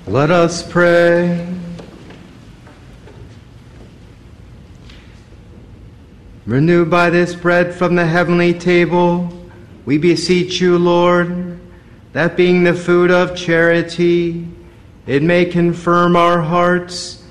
Let us pray. Renewed by this bread from the heavenly table, we beseech you, Lord, that being the food of charity, it may confirm our hearts